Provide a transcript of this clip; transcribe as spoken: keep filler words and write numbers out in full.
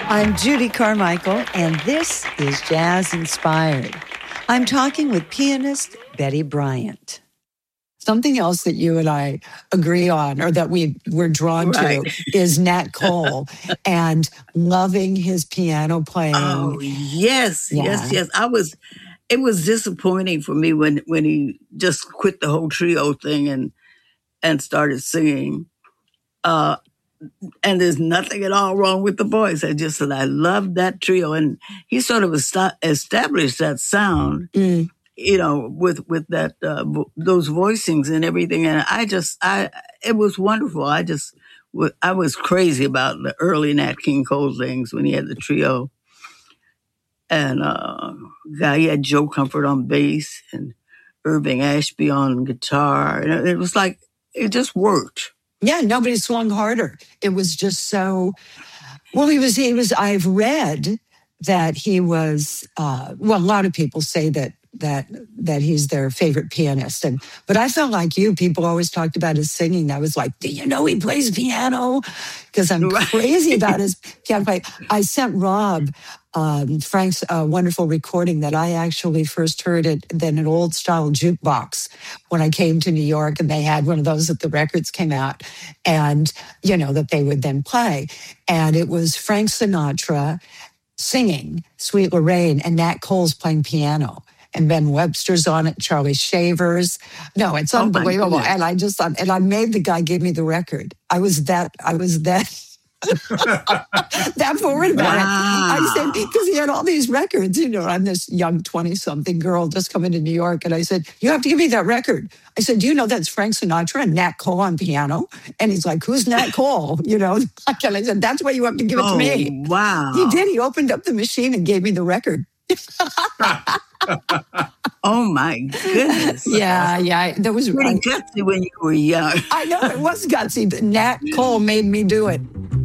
I'm Judy Carmichael, and this is Jazz Inspired. I'm talking with pianist Betty Bryant. Something else that you and I agree on, or that we were drawn Right. to, is Nat Cole and loving his piano playing. Oh, yes, Yeah. yes, yes. I was, it was disappointing for me when, when he just quit the whole trio thing and, and started singing. Uh, and there's nothing at all wrong with the voice. I just said, I loved that trio. And he sort of esta- established that sound, Mm. you know, with, with that, uh, vo- those voicings and everything. And I just, I, it was wonderful. I just, w- I was crazy about the early Nat King Cole things when he had the trio. And, uh, guy, he had Joe Comfort on bass and Irving Ashby on guitar. And it was like, it just worked. Yeah, nobody swung harder. It was just so, well, he was, he was, I've read that he was, uh, well, a lot of people say that, that, that he's their favorite pianist. And, but I felt like you, people always talked about his singing. I was like, do you know he plays piano? Because I'm Right. crazy about his piano play. I sent Rob, um, Frank's uh, wonderful recording that I actually first heard it in an old style jukebox when I came to New York, and they had one of those that the records came out and, you know, that they would then play. And it was Frank Sinatra singing Sweet Lorraine, and Nat Cole's playing piano. And Ben Webster's on it, Charlie Shavers. No, it's Oh, my unbelievable. goodness. And I just thought, and I made the guy give me the record. I was that, I was that, that forward about it. I said, Wow. because he had all these records, you know, I'm this young twenty-something girl just coming to New York. And I said, you have to give me that record. I said, do you know that's Frank Sinatra and Nat Cole on piano? And he's like, who's Nat Cole? You know, and I said, that's why you have to give it to Oh, me. wow. He did. He opened up the machine and gave me the record. Oh, my goodness. Yeah, yeah. That was Pretty right. gutsy when you were young. I know it was gutsy, but Nat Cole made me do it.